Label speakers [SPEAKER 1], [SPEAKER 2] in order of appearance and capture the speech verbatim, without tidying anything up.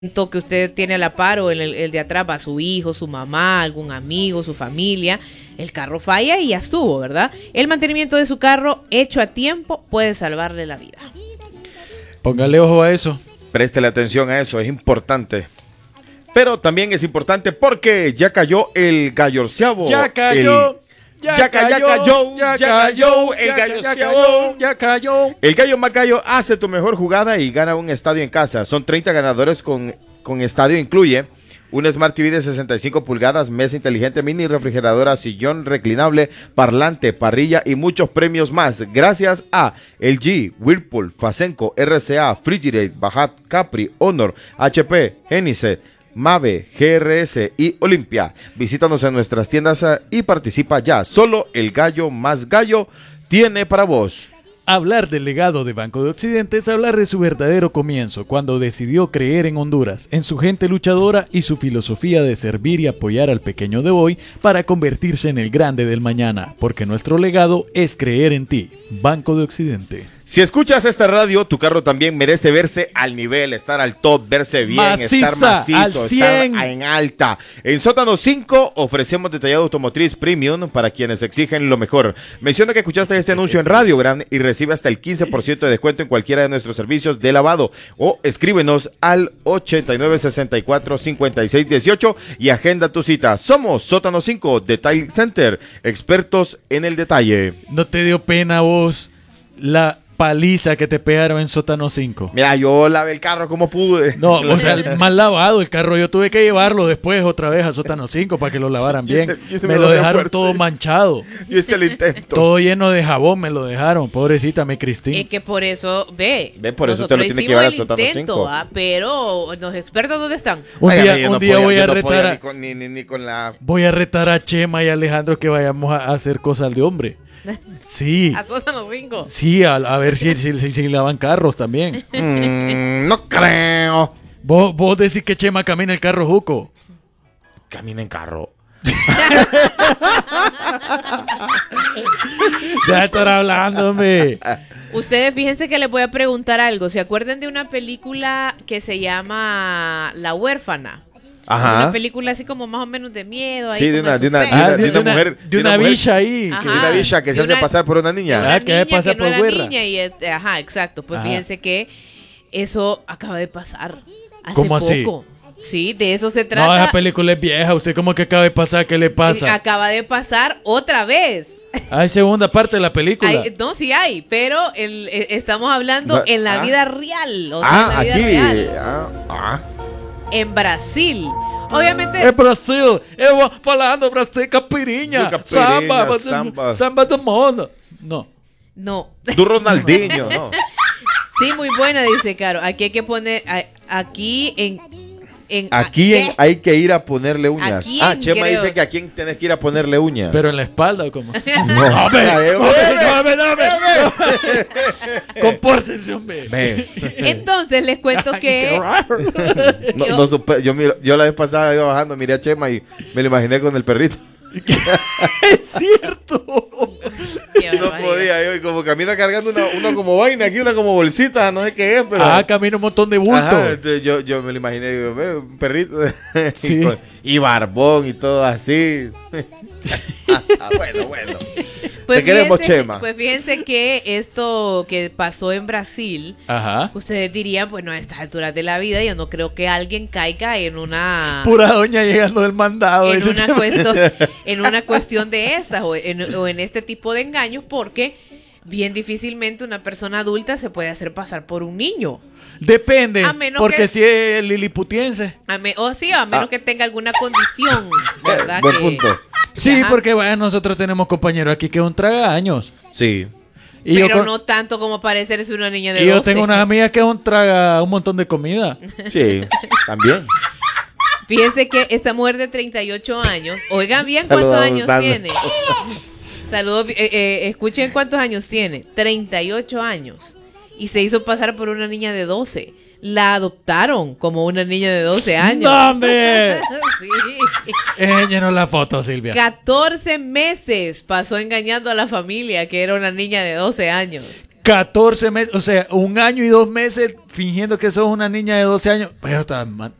[SPEAKER 1] que usted tiene a la par o el, el de atrás va su hijo, su mamá, algún amigo, su familia, el carro falla y ya estuvo, ¿verdad? El mantenimiento de su carro hecho a tiempo puede salvarle la vida.
[SPEAKER 2] Póngale ojo a eso.
[SPEAKER 3] Préstele atención a eso, es importante. Pero también es importante porque ya cayó el gallorceavo.
[SPEAKER 2] Ya cayó.
[SPEAKER 3] El... Ya, ya, cayó, ya cayó,
[SPEAKER 2] ya
[SPEAKER 3] ya
[SPEAKER 2] cayó,
[SPEAKER 3] el
[SPEAKER 2] ya,
[SPEAKER 3] gallo
[SPEAKER 2] ya
[SPEAKER 3] se
[SPEAKER 2] cayó, ya cayó.
[SPEAKER 3] El gallo Macayo hace tu mejor jugada y gana un estadio en casa. Son treinta ganadores con, con estadio incluye un Smart T V de sesenta y cinco pulgadas, mesa inteligente, mini refrigeradora, sillón reclinable, parlante, parrilla y muchos premios más. Gracias a L G, Whirlpool, Fasenco, R C A, Frigidate, Bajat, Capri, Honor, H P, Genesis, Mave, G R S y Olimpia. Visítanos en nuestras tiendas y participa ya. Solo el gallo más gallo tiene para vos.
[SPEAKER 2] Hablar del legado de Banco de Occidente es hablar de su verdadero comienzo, cuando decidió creer en Honduras, en su gente luchadora y su filosofía de servir y apoyar al pequeño de hoy para convertirse en el grande del mañana, porque nuestro legado es creer en ti. Banco de Occidente.
[SPEAKER 3] Si escuchas esta radio, tu carro también merece verse al nivel, estar al top, verse bien,
[SPEAKER 2] Maciza,
[SPEAKER 3] estar macizo,
[SPEAKER 2] al cien.
[SPEAKER 3] estar en alta. En Sótano cinco ofrecemos detallado automotriz premium para quienes exigen lo mejor. Menciona que escuchaste este anuncio en Radio Gran y recibe hasta el quince por ciento de descuento en cualquiera de nuestros servicios de lavado. O escríbenos al ochenta y nueve sesenta y cuatro cincuenta y seis dieciocho y agenda tu cita. Somos Sótano cinco Detail Center, expertos en el detalle.
[SPEAKER 2] ¿No te dio pena vos la paliza que te pegaron en Sótano cinco?
[SPEAKER 3] Mira, yo lavé el carro como pude.
[SPEAKER 2] No, o sea, el mal lavado el carro. Yo tuve que llevarlo después otra vez a Sótano cinco para que lo lavaran bien.
[SPEAKER 3] Yo se, yo se
[SPEAKER 2] me,
[SPEAKER 3] me
[SPEAKER 2] lo
[SPEAKER 3] lo
[SPEAKER 2] dejaron
[SPEAKER 3] fuerza.
[SPEAKER 2] todo manchado.
[SPEAKER 3] Yo hice el intento.
[SPEAKER 2] Todo lleno de jabón me lo dejaron. Pobrecita mi Cristín.
[SPEAKER 1] Es que por eso, ve.
[SPEAKER 3] Ve, por eso te lo tiene que llevar al Sótano cinco.
[SPEAKER 1] ¿Ah? Pero los expertos, ¿dónde están?
[SPEAKER 2] Un
[SPEAKER 3] Ay,
[SPEAKER 2] día,
[SPEAKER 3] amigo,
[SPEAKER 2] un
[SPEAKER 3] no
[SPEAKER 2] día
[SPEAKER 3] podía,
[SPEAKER 2] voy
[SPEAKER 3] yo
[SPEAKER 2] a
[SPEAKER 3] no
[SPEAKER 2] retar
[SPEAKER 3] podía
[SPEAKER 2] a,
[SPEAKER 3] ni con, ni, ni, ni con la...
[SPEAKER 2] voy a retar a Chema y a Alejandro que vayamos a, a hacer cosas de hombre. Sí.
[SPEAKER 1] A Sótano cinco.
[SPEAKER 2] Sí, a, a ver si, si, si, si lavan carros también.
[SPEAKER 3] Mm, no creo.
[SPEAKER 2] Vos, vos decís que Chema camina el carro Juco.
[SPEAKER 3] Camina en carro.
[SPEAKER 2] Deja de estar hablando, hombre.
[SPEAKER 1] Ustedes fíjense que les voy a preguntar algo. ¿Se acuerdan de una película que se llama La Huérfana?
[SPEAKER 3] Ajá.
[SPEAKER 1] Una película así como más o menos de miedo. Ahí
[SPEAKER 3] Sí, de
[SPEAKER 1] como
[SPEAKER 3] una, de una, de
[SPEAKER 1] suspenso.
[SPEAKER 3] una,
[SPEAKER 2] Ah,
[SPEAKER 3] de una mujer.
[SPEAKER 2] de una
[SPEAKER 3] mujer-
[SPEAKER 2] bicha ahí.
[SPEAKER 1] Ajá.
[SPEAKER 2] que-
[SPEAKER 3] De una bicha que
[SPEAKER 1] De
[SPEAKER 3] se hace
[SPEAKER 1] una-
[SPEAKER 3] pasar por una
[SPEAKER 1] de
[SPEAKER 3] niña.
[SPEAKER 1] una
[SPEAKER 2] Ah, que debe
[SPEAKER 1] niña
[SPEAKER 2] pasar
[SPEAKER 1] que no
[SPEAKER 2] por
[SPEAKER 1] era
[SPEAKER 2] güerra.
[SPEAKER 1] niña y eh, ajá, exacto. Pues
[SPEAKER 2] Ajá.
[SPEAKER 1] fíjense que eso acaba de pasar hace
[SPEAKER 2] ¿Cómo así?
[SPEAKER 1] poco. Sí, de eso se
[SPEAKER 2] No,
[SPEAKER 1] trata.
[SPEAKER 2] esa película es vieja. ¿Usted cómo que acaba de pasar? ¿Qué le
[SPEAKER 1] Eh,
[SPEAKER 2] pasa?
[SPEAKER 1] Acaba de pasar otra vez.
[SPEAKER 2] Hay segunda parte de la película.
[SPEAKER 1] Hay- no, sí hay, pero el, eh, estamos hablando
[SPEAKER 3] No,
[SPEAKER 1] en la
[SPEAKER 3] ah.
[SPEAKER 1] vida real. O sea,
[SPEAKER 3] Ah,
[SPEAKER 1] en la vida
[SPEAKER 3] aquí.
[SPEAKER 1] real.
[SPEAKER 3] Ah, ah.
[SPEAKER 1] En Brasil. Obviamente.
[SPEAKER 2] É Brasil, eu vou falando Brasil, capirinha,
[SPEAKER 3] Capirinha,
[SPEAKER 2] samba,
[SPEAKER 3] samba.
[SPEAKER 2] samba do mundo. No.
[SPEAKER 1] No.
[SPEAKER 3] Tú Ronaldinho, ¿no?
[SPEAKER 1] Sí, muy buena, dice Caro. Aquí hay que poner. a- Aquí en. en
[SPEAKER 3] Aquí en-
[SPEAKER 1] ¿qué?
[SPEAKER 3] hay que ir a ponerle
[SPEAKER 1] ¿A
[SPEAKER 3] uñas.
[SPEAKER 1] quién,
[SPEAKER 3] Ah, Chema
[SPEAKER 1] creo?
[SPEAKER 3] dice que a quién tenés que ir a ponerle uñas.
[SPEAKER 2] Pero en la espalda o cómo.
[SPEAKER 3] no, hombre,
[SPEAKER 2] ¡Hombre, no, hombre! Compórtense, hombre.
[SPEAKER 3] Ve.
[SPEAKER 1] Entonces les cuento
[SPEAKER 2] Ay, qué
[SPEAKER 1] que.
[SPEAKER 2] raro.
[SPEAKER 3] No,
[SPEAKER 1] Yo-
[SPEAKER 3] no supe- yo, miro- yo la vez pasada iba bajando, miré a Chema y me lo imaginé con el perrito.
[SPEAKER 2] Es cierto.
[SPEAKER 1] Qué
[SPEAKER 3] No
[SPEAKER 1] barbaridad.
[SPEAKER 3] podía, yo, y como camina cargando una, una como vaina, aquí una como bolsita, no sé qué es, pero...
[SPEAKER 2] Ah, camina un montón de bulto.
[SPEAKER 3] Ajá, entonces yo, yo me lo imaginé, digo, ve, un perrito.
[SPEAKER 2] Sí.
[SPEAKER 3] y, con- y barbón y todo así. Ah, bueno, bueno. Te queremos,
[SPEAKER 1] fíjense-
[SPEAKER 3] Chema.
[SPEAKER 1] Pues fíjense que esto que pasó en Brasil,
[SPEAKER 2] Ajá.
[SPEAKER 1] ustedes dirían, bueno, a estas alturas de la vida, yo no creo que alguien caiga en una.
[SPEAKER 2] Pura doña llegando del mandado.
[SPEAKER 1] En
[SPEAKER 2] dice
[SPEAKER 1] una,
[SPEAKER 2] Chema.
[SPEAKER 1] cuestión, en una cuestión de estas o en, o en este tipo de engaños, porque bien difícilmente una persona adulta se puede hacer pasar por un niño.
[SPEAKER 2] Depende.
[SPEAKER 1] A menos
[SPEAKER 2] Porque
[SPEAKER 1] que-
[SPEAKER 2] si es liliputiense.
[SPEAKER 1] A me- o sí, a menos
[SPEAKER 3] Ah.
[SPEAKER 1] que tenga alguna condición, ¿verdad?
[SPEAKER 3] Buen
[SPEAKER 1] que,
[SPEAKER 3] punto.
[SPEAKER 2] Sí,
[SPEAKER 1] Ajá.
[SPEAKER 2] porque bueno, nosotros tenemos compañeros aquí que es un tragaños.
[SPEAKER 3] Sí.
[SPEAKER 2] Y
[SPEAKER 1] pero
[SPEAKER 2] yo, con-
[SPEAKER 1] no tanto como parecerse una niña de
[SPEAKER 2] y yo
[SPEAKER 1] doce.
[SPEAKER 2] tengo unas amigas que es un traga un montón de comida.
[SPEAKER 3] Sí, también.
[SPEAKER 1] Fíjense que esta mujer de treinta y ocho años, oigan bien
[SPEAKER 3] Saludos,
[SPEAKER 1] cuántos años
[SPEAKER 3] Sandra.
[SPEAKER 1] tiene. Saludos, eh, eh, escuchen cuántos años tiene. treinta y ocho años. Y se hizo pasar por una niña de doce. La adoptaron como una niña de doce años.
[SPEAKER 2] ¡No, hombre!
[SPEAKER 1] Sí.
[SPEAKER 2] Enséñanos la foto, Silvia.
[SPEAKER 1] catorce meses pasó engañando a la familia que era una niña de doce años.
[SPEAKER 2] catorce meses, o sea, un año y dos meses fingiendo que sos una niña de doce años. Pero está, man,